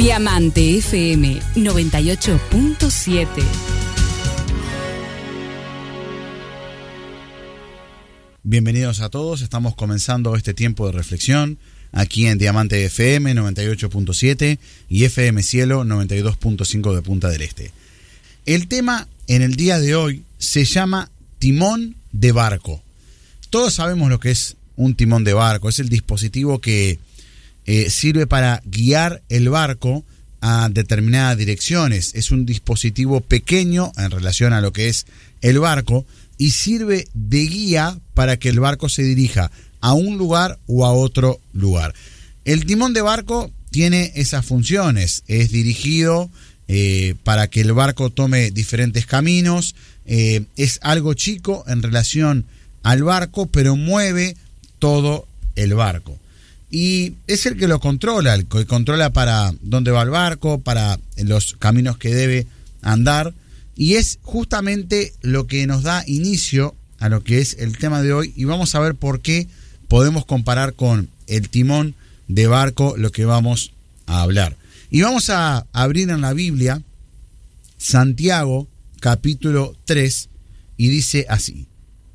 Diamante FM 98.7. Bienvenidos a todos, estamos comenzando este tiempo de reflexión aquí en Diamante FM 98.7 y FM Cielo 92.5 de Punta del Este. El tema en el día de hoy se llama timón de barco. Todos sabemos lo que es un timón de barco, es el dispositivo que sirve para guiar el barco a determinadas direcciones. Es un dispositivo pequeño en relación a lo que es el barco y sirve de guía para que el barco se dirija a un lugar o a otro lugar. El timón de barco tiene esas funciones, es dirigido para que el barco tome diferentes caminos, es algo chico en relación al barco, pero mueve todo el barco. Y es el que lo controla, el que controla para dónde va el barco, para los caminos que debe andar. Y es justamente lo que nos da inicio a lo que es el tema de hoy. Y vamos a ver por qué podemos comparar con el timón de barco lo que vamos a hablar. Y vamos a abrir en la Biblia Santiago capítulo 3 y dice así: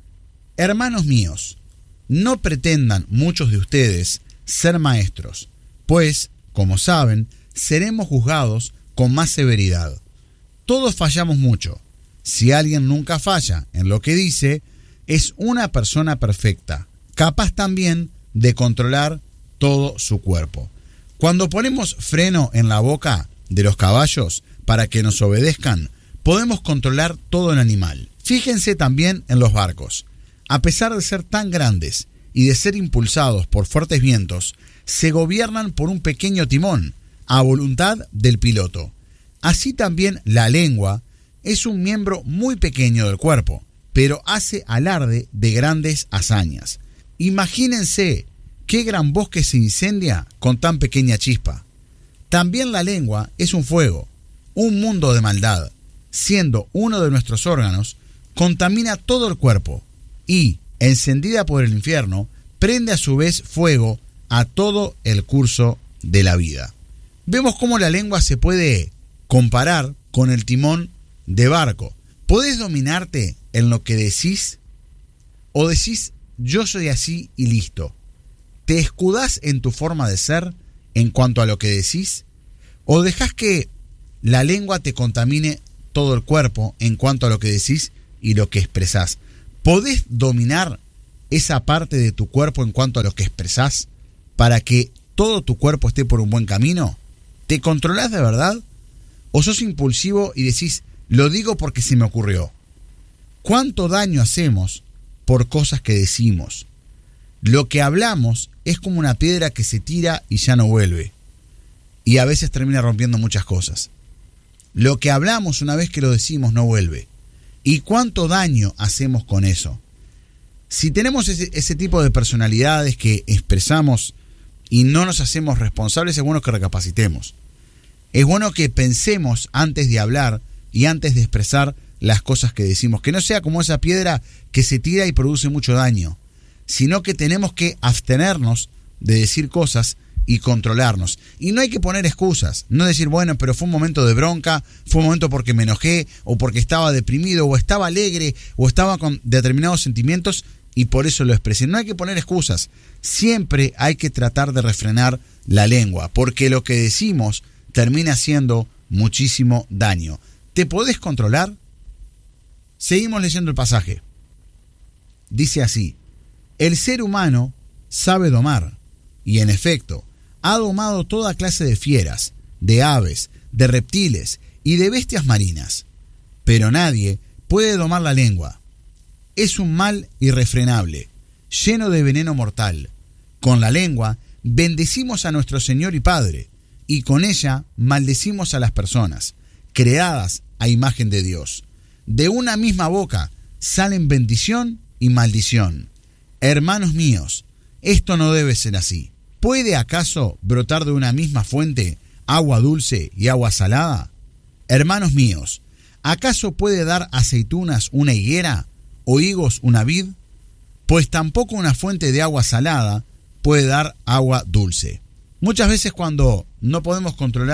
Hermanos míos, no pretendan muchos de ustedes ser maestros, pues, como saben, seremos juzgados con más severidad. Todos fallamos mucho. Si alguien nunca falla en lo que dice, es una persona perfecta, capaz también de controlar todo su cuerpo. Cuando ponemos freno en la boca de los caballos para que nos obedezcan, podemos controlar todo el animal. Fíjense también en los barcos. A pesar de ser tan grandes y de ser impulsados por fuertes vientos, se gobiernan por un pequeño timón, a voluntad del piloto. Así también la lengua es un miembro muy pequeño del cuerpo, pero hace alarde de grandes hazañas. Imagínense qué gran bosque se incendia con tan pequeña chispa. También la lengua es un fuego, un mundo de maldad. Siendo uno de nuestros órganos, contamina todo el cuerpo y, encendida por el infierno, prende a su vez fuego a todo el curso de la vida. Vemos cómo la lengua se puede comparar con el timón de barco. ¿Podés dominarte en lo que decís? ¿O decís, yo soy así y listo? ¿Te escudás en tu forma de ser en cuanto a lo que decís? ¿O dejás que la lengua te contamine todo el cuerpo en cuanto a lo que decís y lo que expresás? ¿Podés dominar esa parte de tu cuerpo en cuanto a lo que expresás para que todo tu cuerpo esté por un buen camino? ¿Te controlás de verdad? ¿O sos impulsivo y decís, lo digo porque se me ocurrió? ¿Cuánto daño hacemos por cosas que decimos? Lo que hablamos es como una piedra que se tira y ya no vuelve. Y a veces termina rompiendo muchas cosas. Lo que hablamos una vez que lo decimos no vuelve. ¿Y cuánto daño hacemos con eso? Si tenemos ese tipo de personalidades que expresamos y no nos hacemos responsables, es bueno que recapacitemos. Es bueno que pensemos antes de hablar y antes de expresar las cosas que decimos. Que no sea como esa piedra que se tira y produce mucho daño, sino que tenemos que abstenernos de decir cosas y controlarnos. Y no hay que poner excusas, no decir, bueno, pero fue un momento de bronca, fue un momento porque me enojé, o porque estaba deprimido, o estaba alegre, o estaba con determinados sentimientos y por eso lo expresé. No hay que poner excusas, siempre hay que tratar de refrenar la lengua, porque lo que decimos termina haciendo muchísimo daño. ¿Te podés controlar? Seguimos leyendo el pasaje. Dice así: el ser humano sabe domar, y en efecto, ha domado toda clase de fieras, de aves, de reptiles y de bestias marinas. Pero nadie puede domar la lengua. Es un mal irrefrenable, lleno de veneno mortal. Con la lengua bendecimos a nuestro Señor y Padre, y con ella maldecimos a las personas, creadas a imagen de Dios. De una misma boca salen bendición y maldición. Hermanos míos, esto no debe ser así. ¿Puede acaso brotar de una misma fuente agua dulce y agua salada? Hermanos míos, ¿acaso puede dar aceitunas una higuera o higos una vid? Pues tampoco una fuente de agua salada puede dar agua dulce. Muchas veces cuando no podemos controlar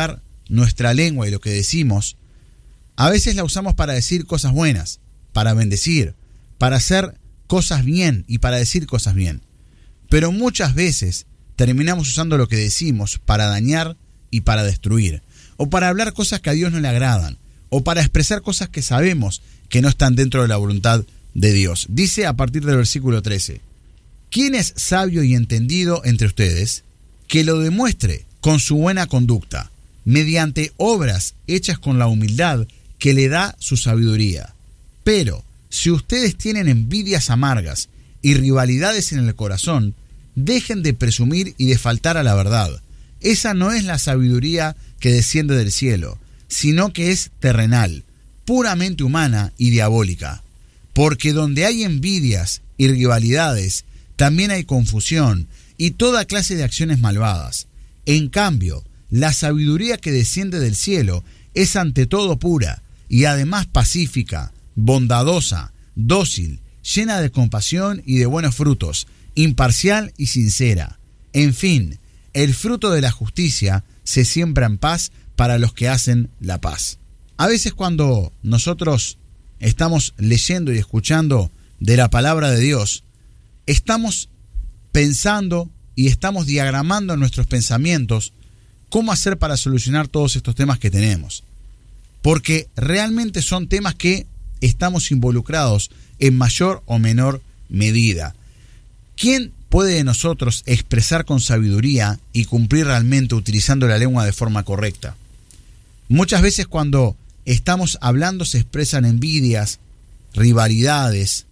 nuestra lengua y lo que decimos, a veces la usamos para decir cosas buenas, para bendecir, para hacer cosas bien y para decir cosas bien. Pero muchas veces terminamos usando lo que decimos para dañar y para destruir, o para hablar cosas que a Dios no le agradan, o para expresar cosas que sabemos que no están dentro de la voluntad de Dios. Dice a partir del versículo 13, ¿quién es sabio y entendido entre ustedes? Que lo demuestre con su buena conducta, mediante obras hechas con la humildad que le da su sabiduría. Pero si ustedes tienen envidias amargas y rivalidades en el corazón, dejen de presumir y de faltar a la verdad. Esa no es la sabiduría que desciende del cielo, sino que es terrenal, puramente humana y diabólica. Porque donde hay envidias y rivalidades, también hay confusión y toda clase de acciones malvadas. En cambio, la sabiduría que desciende del cielo es ante todo pura y además pacífica, bondadosa, dócil, llena de compasión y de buenos frutos, imparcial y sincera. En fin, el fruto de la justicia se siembra en paz para los que hacen la paz. A veces cuando nosotros estamos leyendo y escuchando de la palabra de Dios, estamos pensando y estamos diagramando en nuestros pensamientos cómo hacer para solucionar todos estos temas que tenemos. Porque realmente son temas que estamos involucrados en mayor o menor medida. ¿Quién puede de nosotros expresar con sabiduría y cumplir realmente utilizando la lengua de forma correcta? Muchas veces cuando estamos hablando se expresan envidias, rivalidades,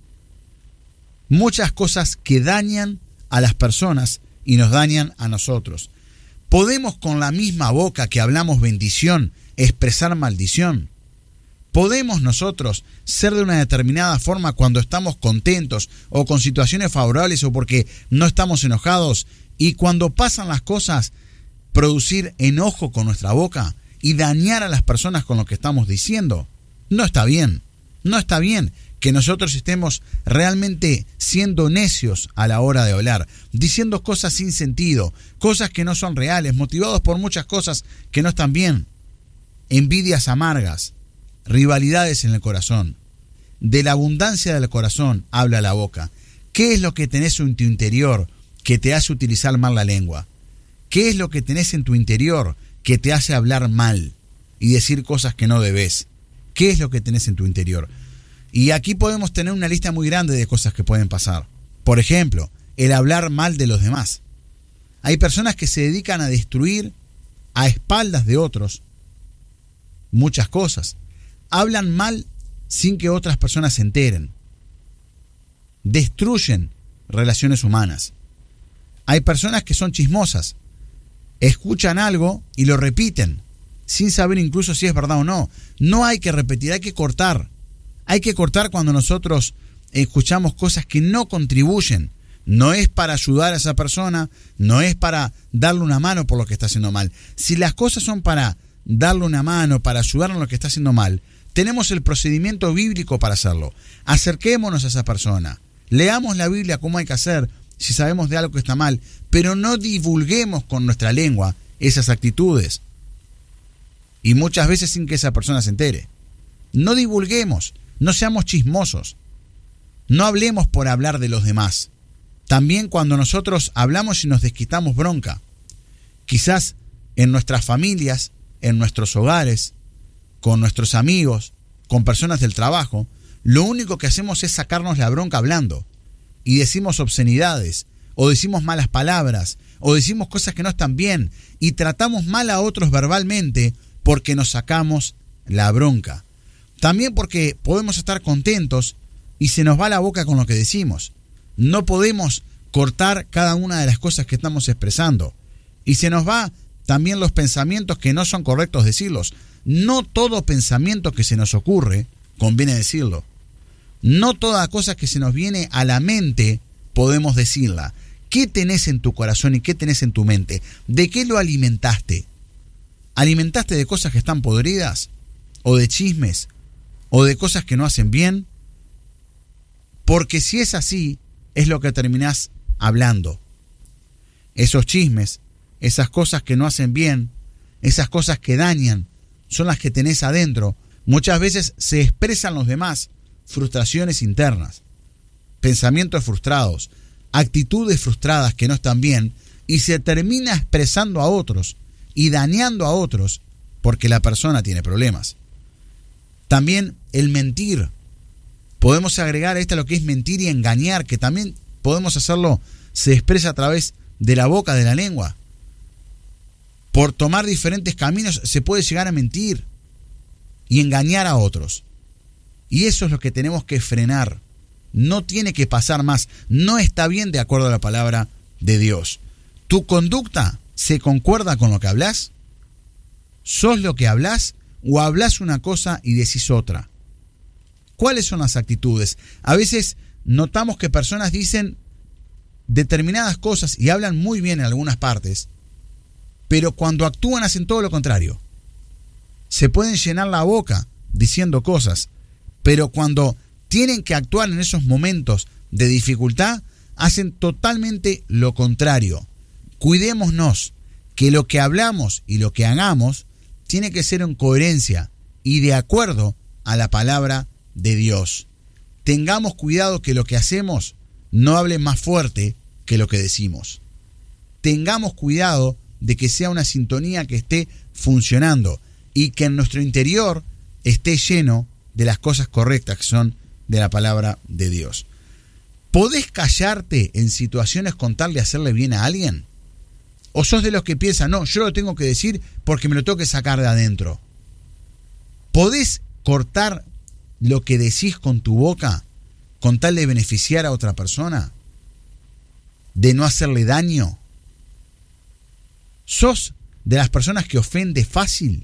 muchas cosas que dañan a las personas y nos dañan a nosotros. ¿Podemos con la misma boca que hablamos bendición expresar maldición? ¿Podemos nosotros ser de una determinada forma cuando estamos contentos o con situaciones favorables o porque no estamos enojados y cuando pasan las cosas producir enojo con nuestra boca y dañar a las personas con lo que estamos diciendo? No está bien. No está bien que nosotros estemos realmente siendo necios a la hora de hablar, diciendo cosas sin sentido, cosas que no son reales, motivados por muchas cosas que no están bien. Envidias amargas, rivalidades en el corazón. De la abundancia del corazón habla la boca. ¿Qué es lo que tenés en tu interior que te hace utilizar mal la lengua? ¿Qué es lo que tenés en tu interior que te hace hablar mal y decir cosas que no debes? ¿Qué es lo que tenés en tu interior? Y aquí podemos tener una lista muy grande de cosas que pueden pasar. Por ejemplo, el hablar mal de los demás. Hay personas que se dedican a destruir a espaldas de otros muchas cosas. Hablan mal sin que otras personas se enteren. Destruyen relaciones humanas. Hay personas que son chismosas. Escuchan algo y lo repiten, sin saber incluso si es verdad o no. No hay que repetir, hay que cortar. Hay que cortar cuando nosotros escuchamos cosas que no contribuyen. No es para ayudar a esa persona, no es para darle una mano por lo que está haciendo mal. Si las cosas son para darle una mano, para ayudarlo en lo que está haciendo mal, tenemos el procedimiento bíblico para hacerlo. Acerquémonos a esa persona. Leamos la Biblia cómo hay que hacer si sabemos de algo que está mal, pero no divulguemos con nuestra lengua esas actitudes. Y muchas veces sin que esa persona se entere. No divulguemos, no seamos chismosos. No hablemos por hablar de los demás. También cuando nosotros hablamos y nos desquitamos bronca, quizás en nuestras familias, en nuestros hogares, con nuestros amigos, con personas del trabajo, lo único que hacemos es sacarnos la bronca hablando. Y decimos obscenidades, o decimos malas palabras, o decimos cosas que no están bien, y tratamos mal a otros verbalmente porque nos sacamos la bronca. También porque podemos estar contentos y se nos va la boca con lo que decimos. No podemos cortar cada una de las cosas que estamos expresando. Y se nos va también los pensamientos que no son correctos decirlos. No todo pensamiento que se nos ocurre conviene decirlo. No toda cosa que se nos viene a la mente podemos decirla. ¿Qué tenés en tu corazón y qué tenés en tu mente? ¿De qué lo alimentaste? ¿Alimentaste de cosas que están podridas? ¿O de chismes? ¿O de cosas que no hacen bien? Porque si es así, es lo que terminás hablando. Esos chismes, esas cosas que no hacen bien, esas cosas que dañan, son las que tenés adentro. Muchas veces se expresan los demás, frustraciones internas, pensamientos frustrados, actitudes frustradas que no están bien, y se termina expresando a otros y dañando a otros porque la persona tiene problemas. También el mentir. Podemos agregar a esto lo que es mentir y engañar, que también podemos hacerlo, se expresa a través de la boca, de la lengua. Por tomar diferentes caminos se puede llegar a mentir y engañar a otros. Y eso es lo que tenemos que frenar. No tiene que pasar más. No está bien de acuerdo a la palabra de Dios. ¿Tu conducta se concuerda con lo que hablas? ¿Sos lo que hablas o hablas una cosa y decís otra? ¿Cuáles son las actitudes? A veces notamos que personas dicen determinadas cosas y hablan muy bien en algunas partes, pero cuando actúan hacen todo lo contrario. Se pueden llenar la boca diciendo cosas, pero cuando tienen que actuar en esos momentos de dificultad, hacen totalmente lo contrario. Cuidémonos, que lo que hablamos y lo que hagamos tiene que ser en coherencia y de acuerdo a la palabra de Dios. Tengamos cuidado que lo que hacemos no hable más fuerte que lo que decimos. Tengamos cuidado de que sea una sintonía que esté funcionando y que en nuestro interior esté lleno de las cosas correctas que son de la palabra de Dios. ¿Podés callarte en situaciones con tal de hacerle bien a alguien? ¿O sos de los que piensan, no, yo lo tengo que decir porque me lo tengo que sacar de adentro? ¿Podés cortar lo que decís con tu boca con tal de beneficiar a otra persona? ¿De no hacerle daño? ¿Sos de las personas que ofende fácil?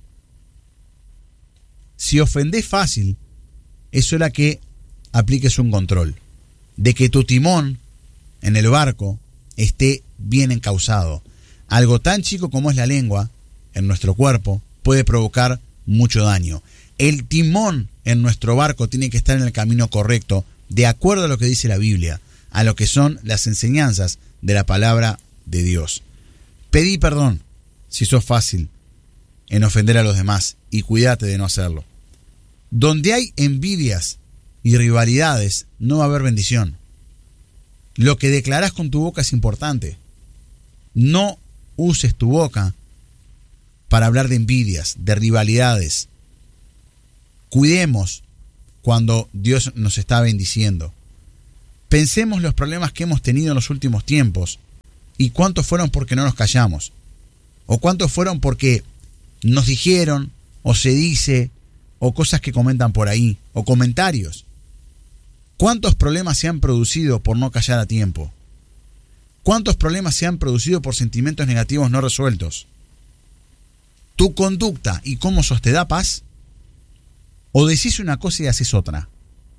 Si ofendés fácil, es hora que apliques un control, de que tu timón en el barco esté bien encauzado. Algo tan chico como es la lengua en nuestro cuerpo puede provocar mucho daño. El timón en nuestro barco tiene que estar en el camino correcto, de acuerdo a lo que dice la Biblia, a lo que son las enseñanzas de la palabra de Dios. Pedí perdón si sos fácil en ofender a los demás y cuídate de no hacerlo. Donde hay envidias y rivalidades, no va a haber bendición. Lo que declarás con tu boca es importante. No uses tu boca para hablar de envidias, de rivalidades. Cuidemos cuando Dios nos está bendiciendo. Pensemos los problemas que hemos tenido en los últimos tiempos y cuántos fueron porque no nos callamos, o cuántos fueron porque nos dijeron, o se dice, o cosas que comentan por ahí, o comentarios. ¿Cuántos problemas se han producido por no callar a tiempo? ¿Cuántos problemas se han producido por sentimientos negativos no resueltos? ¿Tu conducta y cómo sos te da paz? ¿O decís una cosa y haces otra?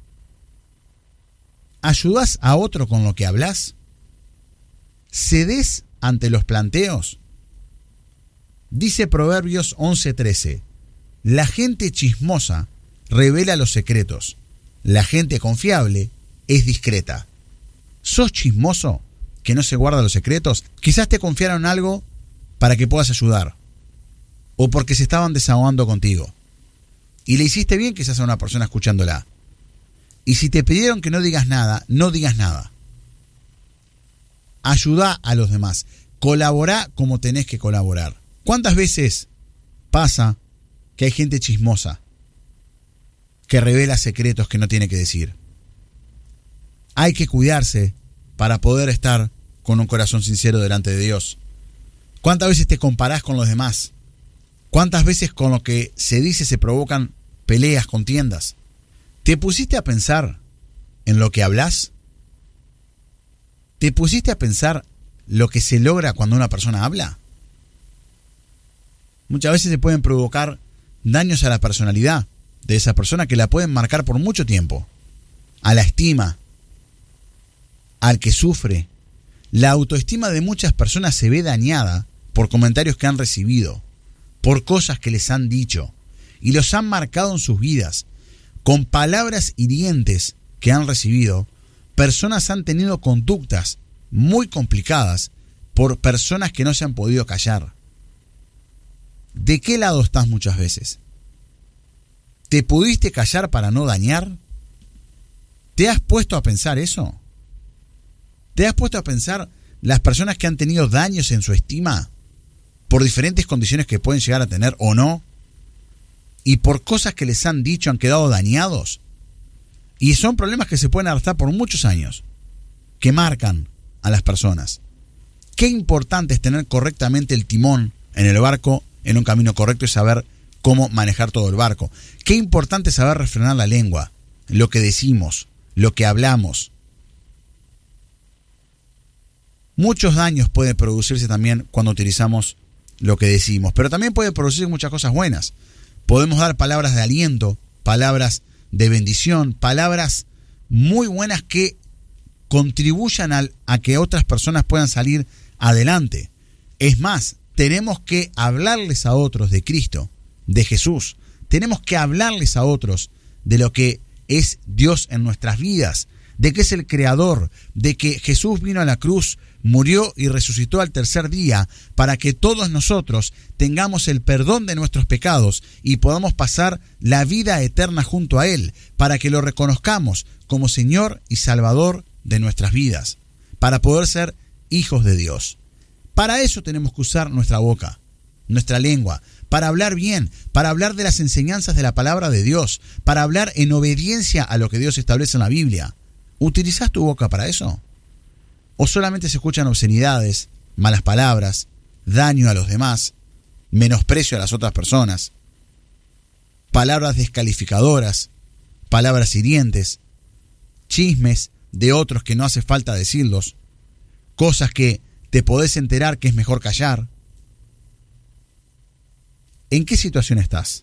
¿Ayudás a otro con lo que hablas? ¿Cedés ante los planteos? Dice Proverbios 11:13, la gente chismosa revela los secretos, la gente confiable es discreta. ¿Sos chismoso que no se guarda los secretos? Quizás te confiaron algo para que puedas ayudar, o porque se estaban desahogando contigo, y le hiciste bien quizás a una persona escuchándola. Y si te pidieron que no digas nada, no digas nada. Ayudá a los demás, colaborá como tenés que colaborar. ¿Cuántas veces pasa que hay gente chismosa que revela secretos que no tiene que decir? Hay que cuidarse para poder estar con un corazón sincero delante de Dios. ¿Cuántas veces te comparás con los demás? ¿Cuántas veces con lo que se dice se provocan peleas, contiendas? ¿Te pusiste a pensar en lo que hablas? ¿Te pusiste a pensar lo que se logra cuando una persona habla? Muchas veces se pueden provocar daños a la personalidad de esa persona que la pueden marcar por mucho tiempo, a la estima, al que sufre. La autoestima de muchas personas se ve dañada por comentarios que han recibido, por cosas que les han dicho y los han marcado en sus vidas. Con palabras hirientes que han recibido, personas han tenido conductas muy complicadas por personas que no se han podido callar. ¿De qué lado estás muchas veces? ¿Te pudiste callar para no dañar? ¿Te has puesto a pensar eso? ¿Te has puesto a pensar las personas que han tenido daños en su estima por diferentes condiciones que pueden llegar a tener o no? Y por cosas que les han dicho han quedado dañados. Y son problemas que se pueden arrastrar por muchos años, que marcan a las personas. Qué importante es tener correctamente el timón en el barco, en un camino correcto, y saber cómo manejar todo el barco. Qué importante es saber refrenar la lengua, lo que decimos, lo que hablamos. Muchos daños pueden producirse también cuando utilizamos lo que decimos, pero también puede producirse muchas cosas buenas. Podemos dar palabras de aliento, palabras de bendición, palabras muy buenas que contribuyan a que otras personas puedan salir adelante. Es más, tenemos que hablarles a otros de Cristo, de Jesús. Tenemos que hablarles a otros de lo que es Dios en nuestras vidas, de que es el Creador, de que Jesús vino a la cruz, murió y resucitó al tercer día para que todos nosotros tengamos el perdón de nuestros pecados y podamos pasar la vida eterna junto a Él, para que lo reconozcamos como Señor y Salvador de nuestras vidas, para poder ser hijos de Dios. Para eso tenemos que usar nuestra boca, nuestra lengua, para hablar bien, para hablar de las enseñanzas de la palabra de Dios, para hablar en obediencia a lo que Dios establece en la Biblia. ¿Utilizás tu boca para eso? ¿O solamente se escuchan obscenidades, malas palabras, daño a los demás, menosprecio a las otras personas, palabras descalificadoras, palabras hirientes, chismes de otros que no hace falta decirlos, cosas que te podés enterar que es mejor callar? ¿En qué situación estás?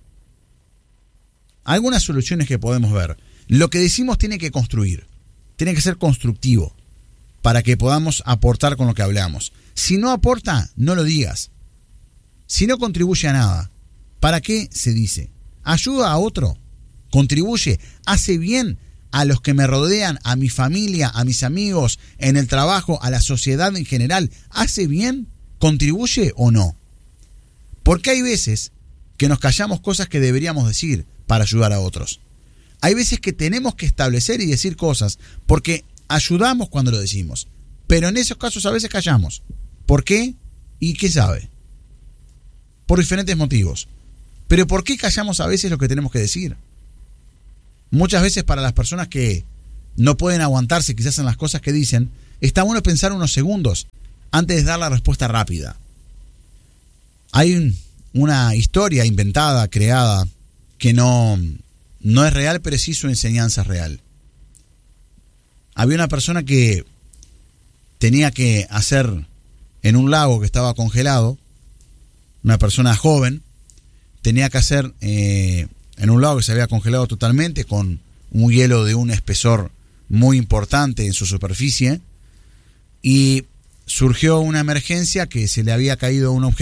Algunas soluciones que podemos ver. Lo que decimos tiene que construir, tiene que ser constructivo para que podamos aportar con lo que hablamos. Si no aporta, no lo digas. Si no contribuye a nada, ¿para qué se dice? ¿Ayuda a otro? ¿Contribuye? ¿Hace bien a los que me rodean, a mi familia, a mis amigos, en el trabajo, a la sociedad en general? ¿Hace bien? ¿Contribuye o no? Porque hay veces que nos callamos cosas que deberíamos decir para ayudar a otros. Hay veces que tenemos que establecer y decir cosas porque ayudamos cuando lo decimos. Pero en esos casos a veces callamos. ¿Por qué? ¿Y qué sabe? Por diferentes motivos. Pero ¿por qué callamos a veces lo que tenemos que decir? Muchas veces para las personas que no pueden aguantarse quizás en las cosas que dicen, está bueno pensar unos segundos antes de dar la respuesta rápida. Hay una historia inventada, creada, que no es real, pero sí su enseñanza es real. Había una persona que tenía que hacer en un lago que estaba congelado, una persona joven, tenía que hacer en un lago que se había congelado totalmente, con un hielo de un espesor muy importante en su superficie, y surgió una emergencia que se le había caído un objeto